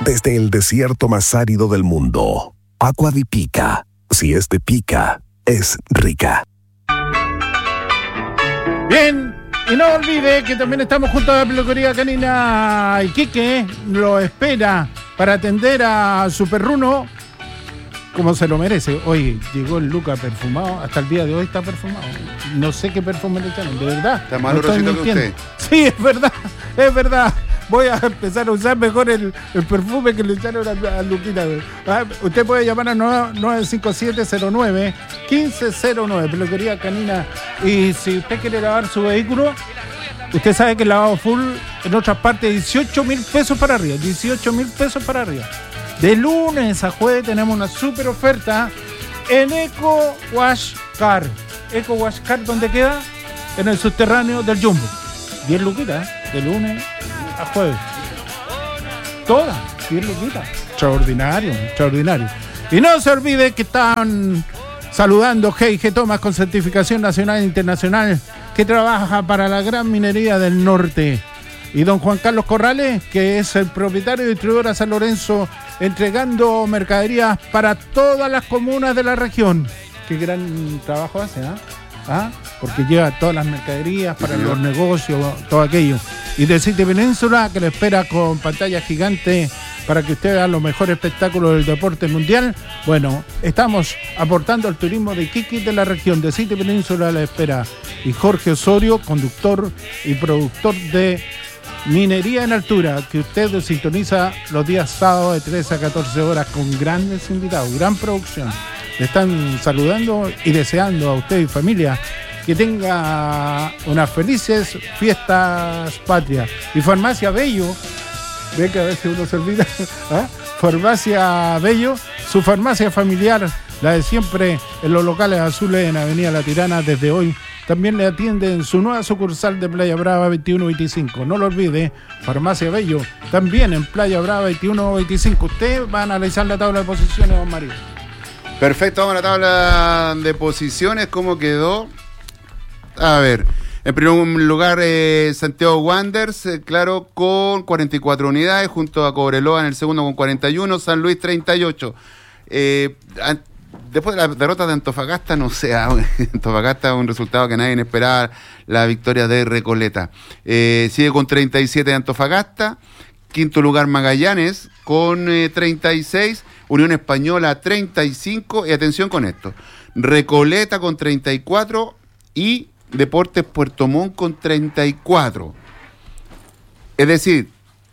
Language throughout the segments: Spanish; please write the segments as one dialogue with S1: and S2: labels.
S1: desde el desierto más árido del mundo. Agua de Pica. Si es de Pica, es rica.
S2: Bien, y no olvide que también estamos junto a la peluquería canina Iquique. Lo espera para atender a su perruno como se lo merece. Hoy llegó el Luca perfumado, hasta el día de hoy está perfumado. No sé qué perfume le echaron, de verdad.
S3: Está más olorosito que usted.
S2: Sí, es verdad. Voy a empezar a usar mejor el perfume que le echaron a Luquita. Usted puede llamar a 95709-1509, peluquería canina. Y si usted quiere lavar su vehículo, usted sabe que el lavado full en otras partes 18,000 pesos para arriba. 18,000 pesos para arriba. De lunes a jueves tenemos una super oferta en Eco Wash Car. Eco Wash Car, ¿dónde queda? En el subterráneo del Jumbo. 10 luquitas, de lunes a jueves. Todas, 10 luquitas. Extraordinario. Y no se olvide que están saludando G&G Thomas con certificación nacional e internacional, que trabaja para la gran minería del norte. Y don Juan Carlos Corrales, que es el propietario y distribuidor a San Lorenzo, entregando mercaderías para todas las comunas de la región. Qué gran trabajo hace, porque lleva todas las mercaderías para los negocios, todo aquello. Y de City Península, que le espera con pantalla gigante para que usted vea los mejores espectáculos del deporte mundial. Bueno, estamos aportando al turismo de Iquique de la región. De City Península le espera. Y Jorge Osorio, conductor y productor de Minería en Altura, que usted sintoniza los días sábados de 13 a 14 horas con grandes invitados, gran producción. Le están saludando y deseando a usted y familia que tenga unas felices fiestas patrias. Y Farmacia Bello, ve que a veces uno se olvida, Farmacia Bello, su farmacia familiar, la de siempre en los locales azules en Avenida La Tirana, desde hoy. También le atiende en su nueva sucursal de Playa Brava 2125. No lo olvide, Farmacia Bello, también en Playa Brava 2125. Usted va a analizar la tabla de posiciones, don Mario.
S3: Perfecto, vamos a la tabla de posiciones, ¿cómo quedó? A ver, en primer lugar Santiago Wanderers, claro, con 44 unidades, junto a Cobreloa en el segundo con 41, San Luis 38. Después de la derrota de Antofagasta, no sé, Antofagasta un resultado que nadie esperaba, la victoria de Recoleta. Sigue con 37 Antofagasta, quinto lugar Magallanes con 36, Unión Española 35, y atención con esto, Recoleta con 34 y Deportes Puerto Montt con 34. Es decir,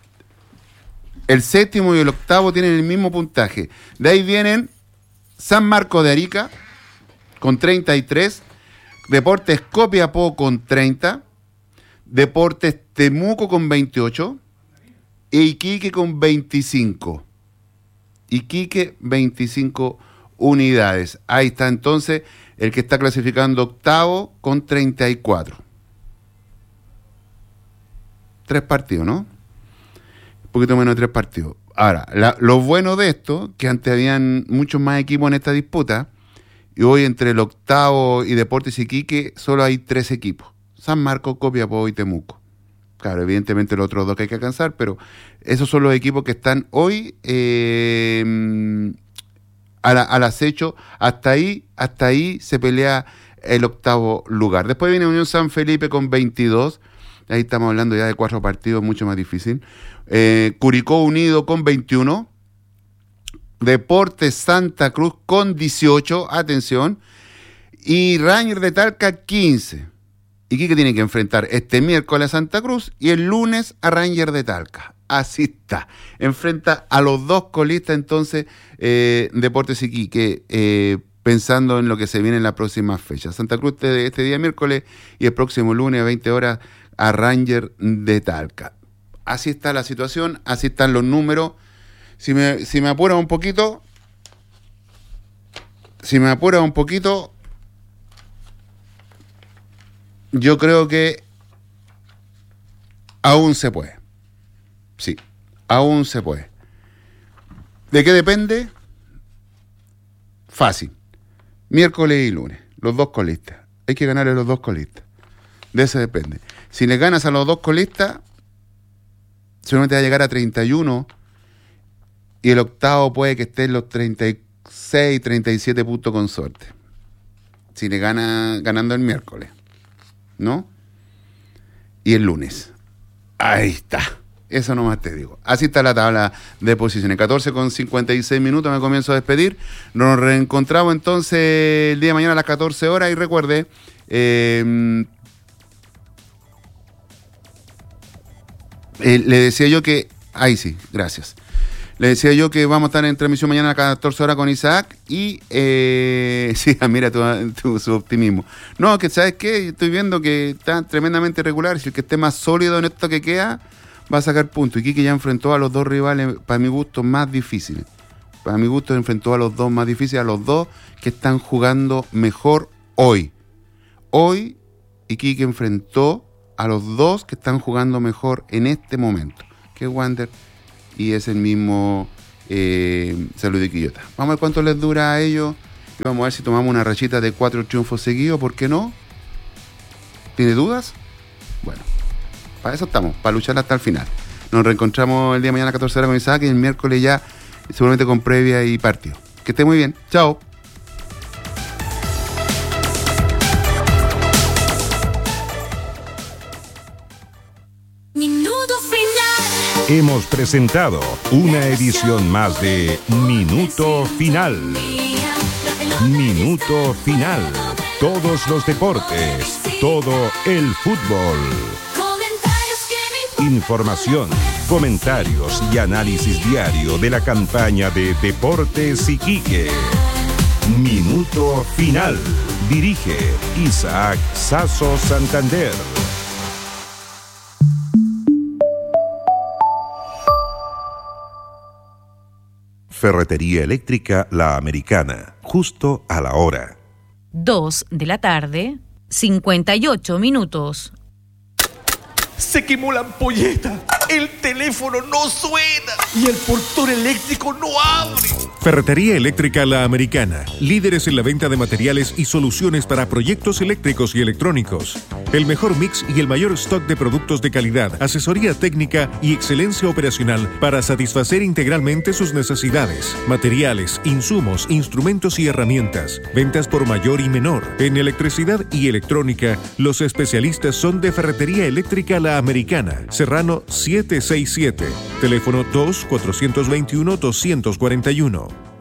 S3: el séptimo y el octavo tienen el mismo puntaje. De ahí vienen San Marcos de Arica con 33, Deportes Copiapó con 30, Deportes Temuco con 28 e Iquique con 25. Iquique 25 unidades. Ahí está entonces el que está clasificando octavo con 34. 3 partidos, ¿no? Un poquito menos de 3 partidos. Ahora, lo bueno de esto, que antes habían muchos más equipos en esta disputa, y hoy entre el octavo y Deportes Iquique solo hay 3 equipos: San Marcos, Copiapó y Temuco. Claro, evidentemente los otros 2 que hay que alcanzar, pero esos son los equipos que están hoy al acecho. Hasta ahí se pelea el octavo lugar. Después viene Unión San Felipe con 22. Ahí estamos hablando ya de 4 partidos, mucho más difícil. Curicó Unido con 21. Deportes Santa Cruz con 18. Atención. Y Rangers de Talca 15. Iquique tiene que enfrentar este miércoles a Santa Cruz y el lunes a Rangers de Talca. Así está. Enfrenta a los 2 colistas entonces Deportes Iquique, pensando en lo que se viene en la próxima fecha. Santa Cruz este día miércoles y el próximo lunes a 20 horas a Rangers de Talca. Así está la situación, así están los números. Si me apura un poquito, yo creo que aún se puede. Sí, aún se puede. ¿De qué depende? Fácil. Miércoles y lunes, los 2 colistas. Hay que ganarle a los 2 colistas. De eso depende. Si le ganas a los 2 colistas, solamente va a llegar a 31 Y el octavo puede que esté en los 36, 37 puntos con suerte. Si le ganando el miércoles, ¿no? Y el lunes. Ahí está. Eso nomás te digo. Así está la tabla de posiciones. 14:56 minutos, me comienzo a despedir. Nos reencontramos entonces el día de mañana a las 14 horas. Y recuerde, le decía yo que... Ahí sí, gracias. Le decía yo que vamos a estar en transmisión mañana a las 14 horas con Isaac. Y sí, mira su optimismo. No, que ¿sabes qué? Estoy viendo que está tremendamente irregular. Si el que esté más sólido en esto que queda va a sacar puntos. Y Quique ya enfrentó a los dos rivales, para mi gusto, más difíciles. Para mi gusto enfrentó a los dos más difíciles, a los dos que están jugando mejor hoy. Hoy Iquique enfrentó a los dos que están jugando mejor en este momento, que es Wander y es el mismo Salud de Quillota. Vamos a ver cuánto les dura a ellos y vamos a ver si tomamos una rachita de 4 triunfos seguidos. ¿Por qué no? ¿Tiene dudas? Bueno, para eso estamos, para luchar hasta el final. Nos reencontramos el día de mañana a 14 horas con Isaac y el miércoles ya seguramente con previa y partido. Que esté muy bien. Chao.
S4: Minuto final.
S1: Hemos presentado una edición más de Minuto Final. Minuto Final. Todos los deportes, todo el fútbol. Información, comentarios y análisis diario de la campaña de Deportes Iquique. Minuto Final. Dirige Isaac Sasso Santander. Ferretería Eléctrica La Americana, justo a la hora.
S5: 2 de la tarde, 58 minutos.
S6: Se quemó la ampolleta, el teléfono no suena y el portón eléctrico no abre.
S7: Ferretería Eléctrica La Americana, líderes en la venta de materiales y soluciones para proyectos eléctricos y electrónicos. El mejor mix y el mayor stock de productos de calidad, asesoría técnica y excelencia operacional para satisfacer integralmente sus necesidades. Materiales, insumos, instrumentos y herramientas. Ventas por mayor y menor. En electricidad y electrónica, los especialistas son de Ferretería Eléctrica La Americana, Serrano 767, teléfono 2-421-241.